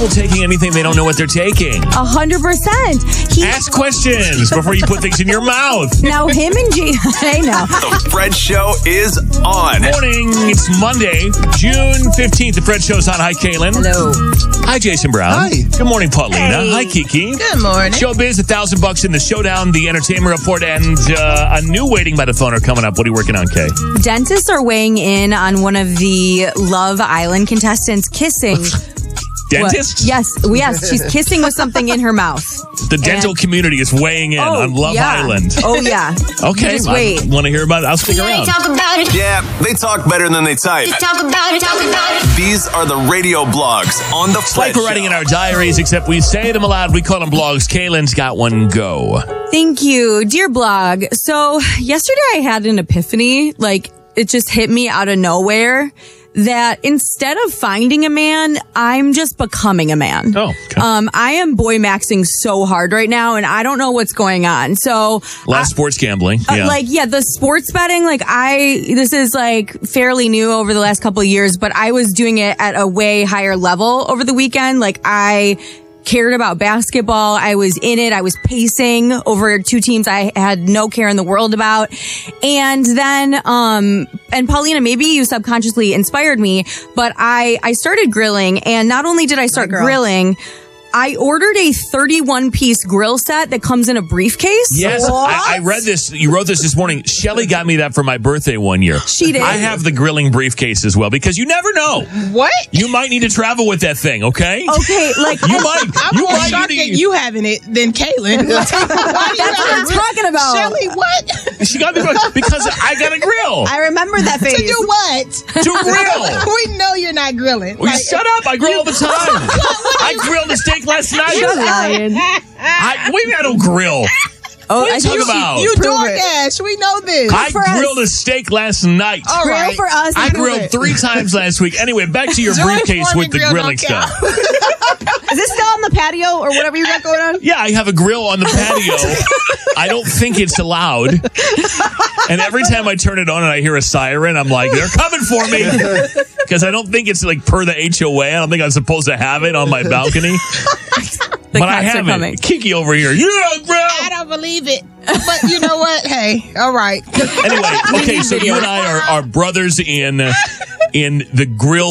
trouble taking anything they don't know what they're taking. 100%. Ask questions before you put things in your mouth. Now him and Jay, I know. The Fred Show is on. Morning. It's Monday, June 15th. The Fred Show's on. Hi, Kaylin. Hello. Hi, Jason Brown. Hi. Good morning, Paulina. Hey. Hi, Kiki. Good morning. Showbiz, $1,000 in the showdown, the entertainment report, and a new waiting by the phone are coming up. What are you working on, Kay? Dentists are weighing in on one of the Love Island contestants kissing. Dentist? Yes, she's kissing with something in her mouth. The dental community is weighing in on Love yeah. Island. Oh, yeah. Okay. Just wait. I want to hear about it. I'll stick around. Yeah, they talk better than they type. These are the radio blogs on the It's like Fred we're writing Show. in our diaries, except we say them aloud. We call them blogs. Kaylin's got one. Go. Thank you, dear blog. So yesterday I had an epiphany. Like, it just hit me out of nowhere that instead of finding a man, I'm just becoming a man. Oh, okay. I am boy maxing so hard right now, and I don't know what's going on. So Last sports gambling. Yeah. the sports betting, this is fairly new over the last couple of years, but I was doing it at a way higher level over the weekend. Like, I cared about basketball. I was in it. I was pacing over two teams I had no care in the world about. And then, and Paulina, maybe you subconsciously inspired me, but I started grilling. And not only did I start grilling, I ordered a 31-piece grill set that comes in a briefcase. Yes, I read this. You wrote this morning. Shelly got me that for my birthday one year. She did. I have the grilling briefcase as well because you never know. What? You might need to travel with that thing, okay? Okay, You might. I'm more shocked at you having it than Kaylin. That's what I'm talking about. Shelly, what? She got me because I got a grill I remember that phase. To do what? to grill. We know you're not grilling. Well, shut up! I grill all the time. I grilled a steak last night. You're lying. I don't grill. Oh, What are you talking about? You Prove DoorDash. We know this. I for us. grilled a steak last night. All Grill right. for us. I prove grilled it. 3 times last week. Anyway, back to your George briefcase Foreman with the grill grilling don't count. stuff. Is this still on the patio or whatever you got going on? Yeah, I have a grill on the patio. I don't think it's allowed. And every time I turn it on and I hear a siren, I'm like, they're coming for me. Because I don't think it's per the HOA. I don't think I'm supposed to have it on my balcony. The But I cops are have coming. it. Kiki over here. You don't grill. I don't believe it. But you know what? Hey, all right. Anyway, okay, so you and I are brothers in the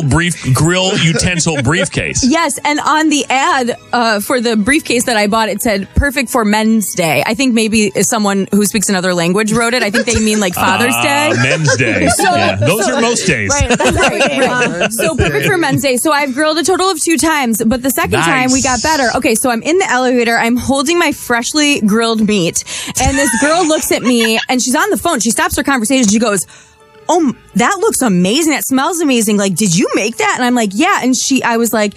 grill utensil briefcase. Yes, and on the ad for the briefcase that I bought, it said "perfect for Men's Day." I think maybe someone who speaks another language wrote it. I think they mean like Father's Day. Men's Day. Yeah, those are most days. Right. So perfect for Men's Day. So I've grilled a total of 2 times, but the second Nice. time we got better. Okay, so I'm in the elevator. I'm holding my freshly grilled meat, and this girl looks at me, and she's on the phone. She stops her conversation. She goes, "Oh, that looks amazing. That smells amazing. Like, did you make that?" And I'm like, "Yeah." And I was like,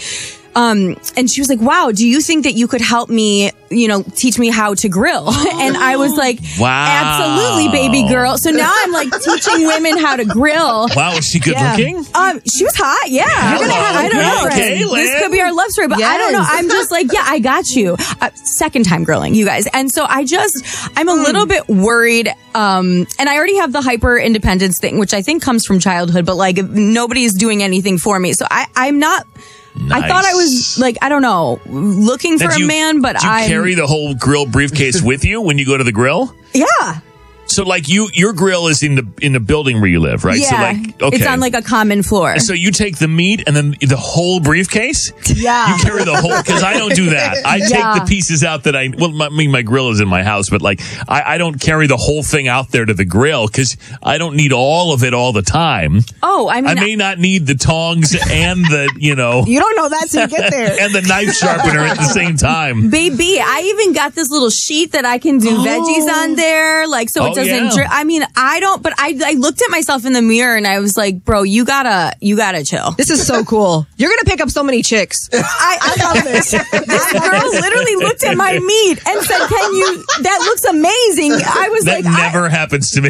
and she was like, "Wow, do you think that you could help me, teach me how to grill?" And I was like, Wow. "Absolutely, baby girl." So now I'm like teaching women how to grill. Wow, is she good looking? She was hot. Yeah. Hello. I don't know. Kaylin. This could be our love story, but I don't know. I'm just like, yeah, I got you. Second time grilling, you guys. And so I'm a little bit worried. And I already have the hyper independence thing, which I think comes from childhood, but nobody's doing anything for me. So I'm not. Nice. I thought I was I don't know, looking for a man, but do you carry the whole grill briefcase with you when you go to the grill? Yeah. So your grill is in the building where you live, right? Yeah. So okay. It's on a common floor. So you take the meat and then the whole briefcase? Yeah. You carry the whole, because I don't do that. I take the pieces out that my grill is in my house, but I don't carry the whole thing out there to the grill because I don't need all of it all the time. Oh, I may not need the tongs and the, You don't know that till you get there. and the knife sharpener at the same time. Baby, I even got this little sheet that I can do veggies on there. So it doesn't drip. I mean, I don't, but I looked at myself in the mirror and I was like, bro, you gotta chill. This is so cool. You're going to pick up so many chicks. I love this. This girl literally looked at my meat and said, that looks amazing. I was That never happens to me.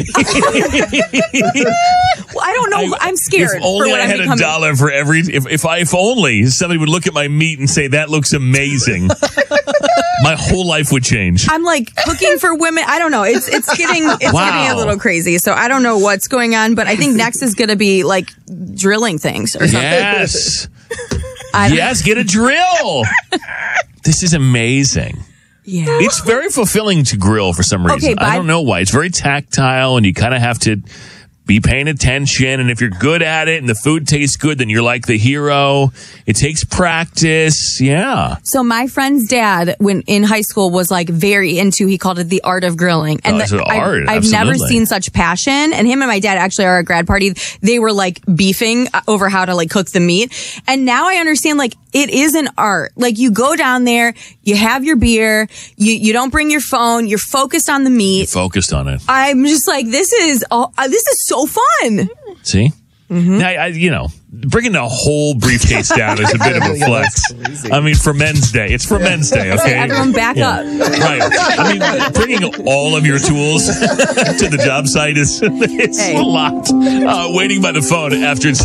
I don't know. I'm scared. If only I had $1 for every, if only somebody would look at my meat and say, that looks amazing. My whole life would change. I'm cooking for women. I don't know. It's getting a little crazy. So I don't know what's going on, but I think next is going to be drilling things or something. Yes. Yes, get a drill. This is amazing. Yeah. It's very fulfilling to grill for some reason. Okay, but I don't know why. It's very tactile, and you kind of have to be paying attention. And if you're good at it and the food tastes good, then you're like the hero. It takes practice. Yeah. So my friend's dad, when in high school, was like very into, he called it the art of grilling. And it's an art, I've never absolutely. seen such passion. And him and my dad actually are at a grad party. They were like beefing over how to like cook the meat. And now I understand like it is an art. Like you go down there, you have your beer, you don't bring your phone, you're focused on the meat. Focused on it. I'm just like, this is so fun. See? Now, bringing the whole briefcase down is a bit of a flex. I mean, for Men's Day. It's for Men's Day, okay? Everyone back up. Right. I mean, bringing all of your tools to the job site is a lot. Waiting by the phone after it's